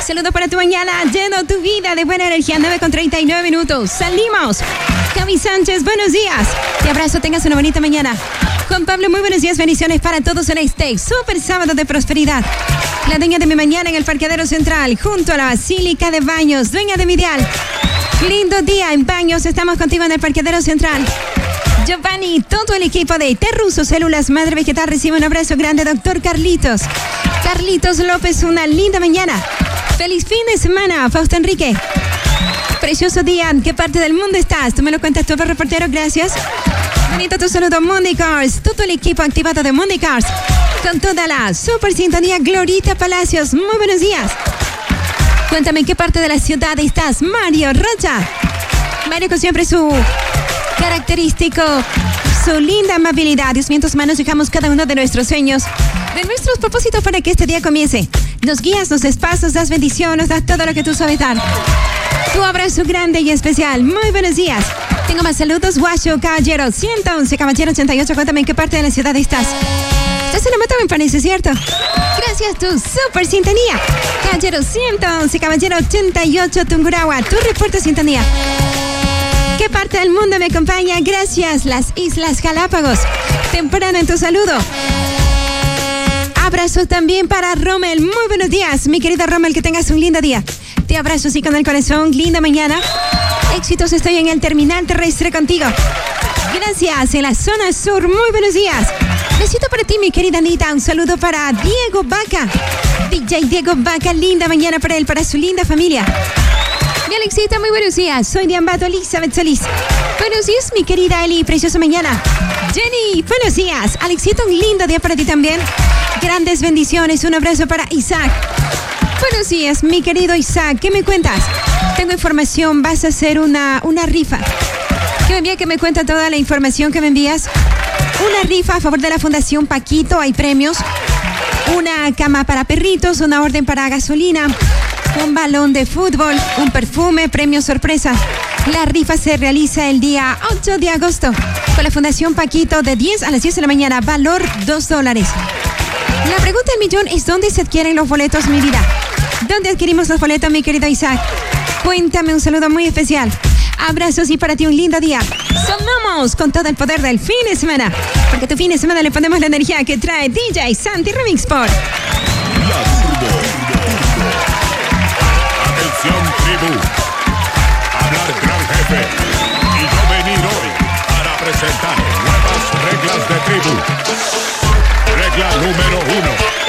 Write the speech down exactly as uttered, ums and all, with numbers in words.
Saludos para tu mañana, lleno tu vida de buena energía, nueve con treinta y nueve minutos. Salimos. Cami Sánchez, buenos días. Te abrazo, tengas una bonita mañana. Juan Pablo, muy buenos días, bendiciones para todos en este súper sábado de prosperidad. La dueña de mi mañana en el parqueadero central, junto a la Basílica de Baños, dueña de mi dial. Lindo día en Baños, estamos contigo en el parqueadero central. Giovanni, todo el equipo de Terruso Células Madre Vegetal recibe un abrazo grande, doctor Carlitos. Carlitos López, una linda mañana. Feliz fin de semana, Fausto Enrique. Precioso día, ¿en qué parte del mundo estás? Tú me lo cuentas todo, reportero, gracias. Bonito tu saludo, Monday Cars, todo el equipo activado de Monday Cars. Con toda la super sintonía, Glorita Palacios, muy buenos días. Cuéntame en qué parte de la ciudad estás, Mario Rocha. Mario con siempre su característico, su linda amabilidad. Dios mío, en tus manos dejamos cada uno de nuestros sueños, de nuestros propósitos para que este día comience. Nos guías, nos des pasos, das bendición, nos das todo lo que tú sabes dar. Tu abrazo grande y especial. Muy buenos días. Tengo más saludos. Guacho, Caballero ciento once, Caballero ochenta y ocho. Cuéntame en qué parte de la ciudad estás. Estás en la meta, me parece, ¿cierto? Gracias, tu super sintonía. Caballero ciento once, Caballero ochenta y ocho, Tungurahua. Tu reporte sintonía. ¿Qué parte del mundo me acompaña? Gracias, las Islas Galápagos. Temprano en tu saludo. Abrazo también para Rommel. Muy buenos días, mi querida Rommel, que tengas un lindo día. Te abrazo así con el corazón. Linda mañana. Éxitos, estoy en el terminal terrestre contigo. Gracias, en la zona sur. Muy buenos días. Besito para ti, mi querida Anita. Un saludo para Diego Vaca. D J Diego Vaca, linda mañana para él, para su linda familia. Mi Alexita, muy buenos días. Soy de Ambato, Elizabeth Solís. Buenos días, mi querida Eli. Preciosa mañana. Jenny, buenos días. Alexita, un lindo día para ti también. Grandes bendiciones. Un abrazo para Isaac. Buenos días, mi querido Isaac. ¿Qué me cuentas? Tengo información. Vas a hacer una, una rifa. ¿Qué me envía? Que me cuenta toda la información que me envías. Una rifa a favor de la Fundación Paquito. Hay premios. Una cama para perritos. Una orden para gasolina. Un balón de fútbol. Un perfume. Premio sorpresa. La rifa se realiza el día ocho de agosto con la Fundación Paquito de diez a las diez de la mañana. Valor dos dólares. La pregunta del millón es: ¿dónde se adquieren los boletos, mi vida? ¿Dónde adquirimos los boletos, mi querido Isaac? Cuéntame, un saludo muy especial. Abrazos y para ti un lindo día. Sonamos con todo el poder del fin de semana, porque tu fin de semana le ponemos la energía que trae D J Santi Remix por La Turbo. Atención, tribu. Hablar gran jefe. Y yo venir hoy para presentar nuevas reglas de tribu. Regla número uno.